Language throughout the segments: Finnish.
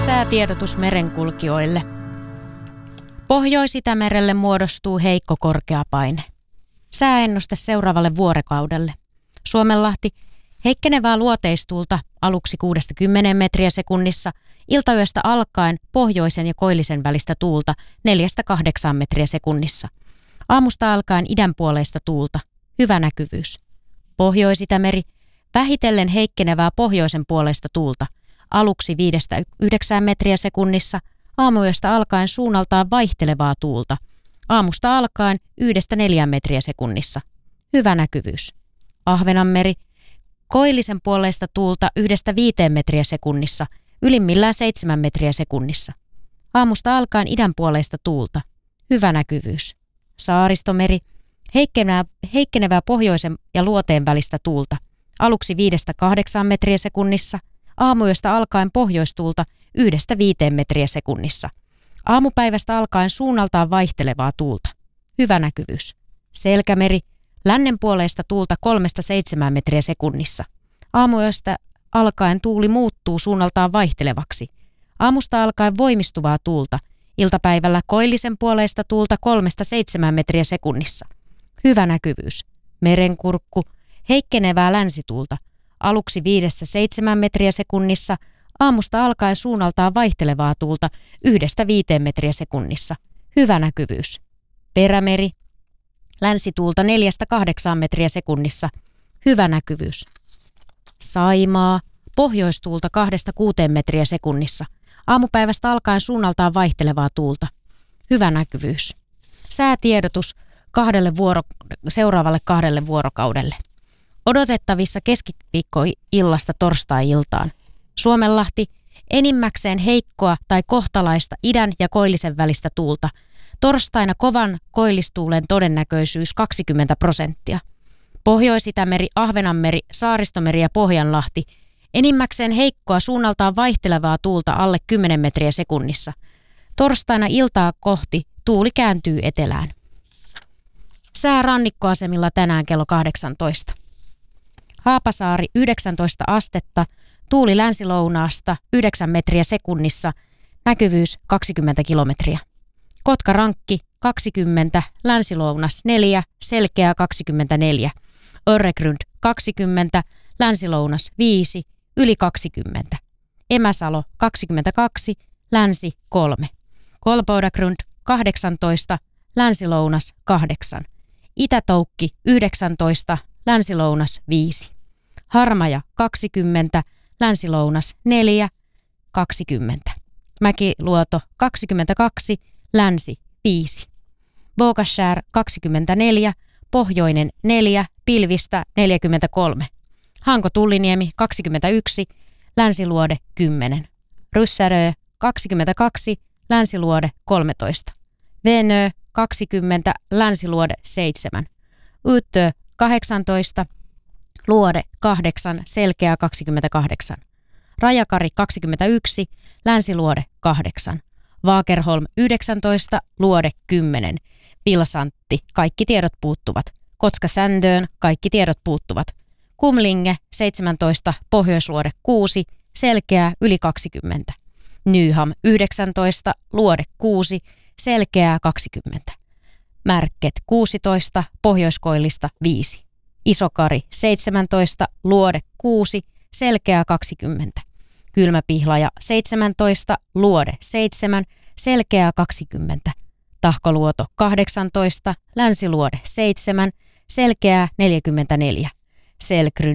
Säätiedotus merenkulkijoille. Pohjois-Itämerelle muodostuu heikko korkeapaine. Sääennuste seuraavalle vuorokaudelle. Suomenlahti heikkenevää luoteistuulta aluksi 6-10 metriä sekunnissa, iltayöstä alkaen pohjoisen ja koillisen välistä tuulta 4-8 metriä sekunnissa. Aamusta alkaen idänpuoleista tuulta, hyvä näkyvyys. Pohjois-Itämeri vähitellen heikkenevää pohjoisen puoleista tuulta, aluksi 5-9 metriä sekunnissa, aamuyöstä alkaen suunnaltaan vaihtelevaa tuulta, aamusta alkaen 1-4 metriä sekunnissa, hyvä näkyvyys. Ahvenanmeri koillisen puoleista tuulta 1-5 metriä sekunnissa, ylimmillään 7 metriä sekunnissa. Aamusta alkaen idänpuoleista tuulta, hyvä näkyvyys. Saaristomeri heikkenevää pohjoisen ja luoteen välistä tuulta, aluksi 5-8 metriä sekunnissa, aamuyöstä alkaen pohjoistuulta 1-5 metriä sekunnissa. Aamupäivästä alkaen suunnaltaan vaihtelevaa tuulta, hyvä näkyvyys. Selkämeri lännenpuoleista tuulta 3-7 metriä sekunnissa. Aamuyöstä alkaen tuuli muuttuu suunnaltaan vaihtelevaksi. Aamusta alkaen voimistuvaa tuulta, iltapäivällä koillisen puoleista tuulta 3-7 metriä sekunnissa. Hyvä näkyvyys. Merenkurkku heikkenevää länsituulta, aluksi 5-7 metriä sekunnissa, aamusta alkaen suunnaltaan vaihtelevaa tuulta 1-5 metriä sekunnissa. Hyvä näkyvyys. Perämeri länsituulta 4-8 metriä sekunnissa. Hyvä näkyvyys. Saimaa pohjoistuulta 2-6 metriä sekunnissa. Aamupäivästä alkaen suunnaltaan vaihtelevaa tuulta. Hyvä näkyvyys. Säätiedotus seuraavalle 2 vuorokaudelle. Odotettavissa keskiviikkoillasta torstai-iltaan. Suomenlahti enimmäkseen heikkoa tai kohtalaista idän ja koillisen välistä tuulta. Torstaina kovan koillistuulen todennäköisyys 20%. Pohjois-Itämeri, Ahvenanmeri, Saaristomeri ja Pohjanlahti enimmäkseen heikkoa suunnaltaan vaihtelevaa tuulta alle 10 metriä sekunnissa. Torstaina iltaa kohti tuuli kääntyy etelään. Sää rannikkoasemilla tänään kello 18. Haapasaari 19 astetta, tuuli länsilounaasta 9 metriä sekunnissa, näkyvyys 20 kilometriä. Kotkarankki 20, länsilounas 4, selkeä 24. Örregrund 20, länsilounas 5, yli 20. Emäsalo 22, länsi 3. Kolbodagrund 18, länsilounas 8. Itätoukki 19, länsilounas 5. Harmaja 20, länsilounas 4, 20. Mäkiluoto 22, länsi 5. Bogaskär 24, pohjoinen 4, pilvistä 43. Hanko-Tulliniemi 21, länsiluode 10. Ryssärö 22, länsiluode 13. Venö 20, länsiluode 7. Utö 18, luode 8, selkeä 28. Rajakari 21, länsiluode 8. Vaakerholm 19, luode 10. Pilsantti, kaikki tiedot puuttuvat. Kotka-Sändöön, kaikki tiedot puuttuvat. Kumlinge 17, pohjoisluode 6, selkeää yli 20. Nyham 19, luode 6, selkeää 20. Märket 16, pohjoiskoillista 5. Isokari 17, luode 6, selkeää 20. Kylmäpihlaja 17, luode 7, selkeää 20. Tahkoluoto 18, länsiluode 7, selkeää 44. Selgrund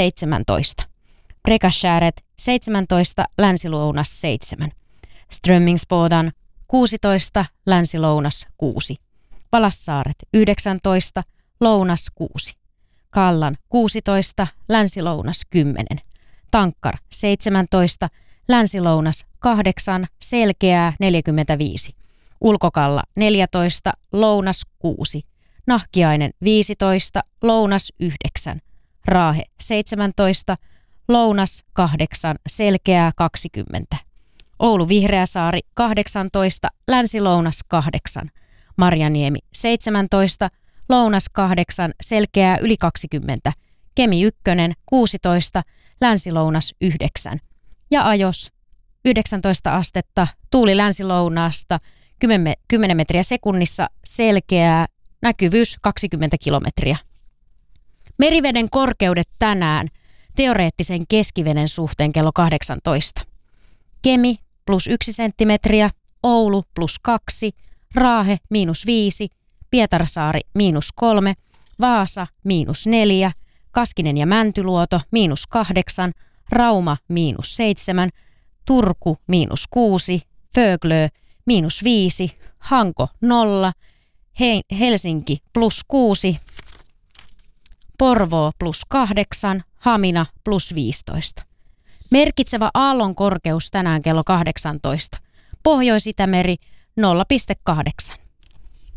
17. Brekaskäret 17, länsilounas 7. Strömmingsbodan 16, länsilounas 6. Palassaaret 19, lounas 6. Kallan 16, länsilounas 10. Tankkar 17, länsilounas 8, selkeää 45. Ulkokalla 14, lounas 6. Nahkiainen 15, lounas 9. Raahe 17, lounas 8, selkeää 20. Oulu Vihreäsaari 18, länsilounas 8. Marjaniemi 17, lounas 8, selkeää yli 20. Kemi 1, 16, länsilounas 9. Ja Ajos 19 astetta, tuuli länsi-lounaasta, 10 metriä sekunnissa, selkeää, näkyvyys 20 kilometriä. Meriveden korkeudet tänään teoreettisen keskiveden suhteen kello 18. Kemi +1 senttimetriä, Oulu +2, Raahe -5, Pietarsaari -3, Vaasa -4, Kaskinen ja Mäntyluoto -8, Rauma -7, Turku -6, Föglö -5, Hanko 0, Helsinki +6, Porvoo +8, Hamina +15. Merkitsevä aallon korkeus tänään kello 18. Pohjois-Itämeri 0,8.